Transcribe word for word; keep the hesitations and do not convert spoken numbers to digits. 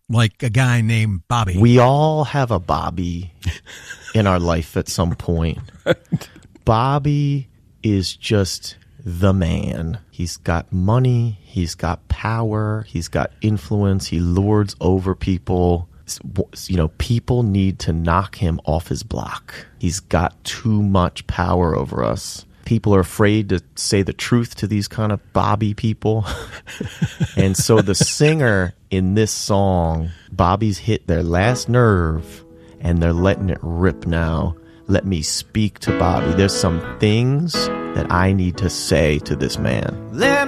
like a guy named Bobby. We all have a Bobby in our life at some point. Bobby is just the man. He's got money. He's got power. He's got influence. He lords over people. You know, people need to knock him off his block. He's got too much power over us. People are afraid to say the truth to these kind of Bobby people. And so the singer in this song, Bobby's hit their last nerve and they're letting it rip now. Let me speak to Bobby. There's some things that I need to say to this man. Let